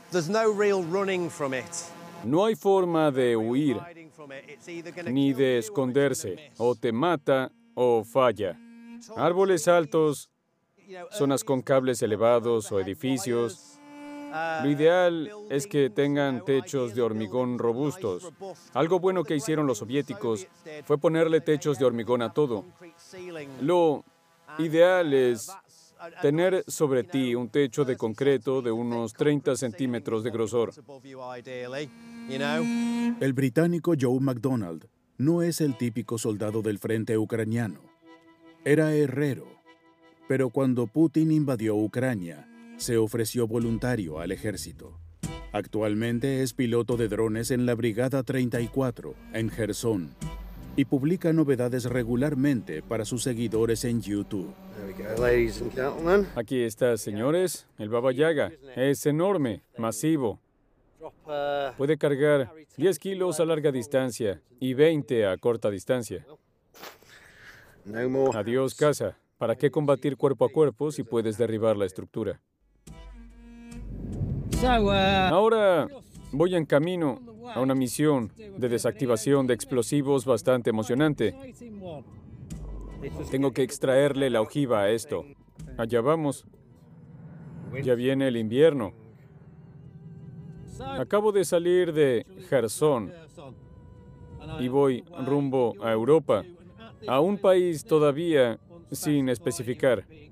No hay forma de huir, ni de esconderse. O te mata o falla. Árboles altos, zonas con cables elevados o edificios. Lo ideal es que tengan techos de hormigón robustos. Algo bueno que hicieron los soviéticos fue ponerle techos de hormigón a todo. Lo ideal es tener sobre ti un techo de concreto de unos 30 centímetros de grosor. El británico Joe McDonald no es el típico soldado del frente ucraniano. Era herrero, pero cuando Putin invadió Ucrania, se ofreció voluntario al ejército. Actualmente es piloto de drones en la Brigada 34, en Jersón, y publica novedades regularmente para sus seguidores en YouTube. Aquí está, señores, el Baba Yaga. Es enorme, masivo. Puede cargar 10 kilos a larga distancia y 20 a corta distancia. Adiós, casa. ¿Para qué combatir cuerpo a cuerpo si puedes derribar la estructura? Ahora voy en camino a una misión de desactivación de explosivos bastante emocionante. Tengo que extraerle la ojiva a esto. Allá vamos. Ya viene el invierno. Acabo de salir de Jersón y voy rumbo a Europa, a un país todavía sin especificar.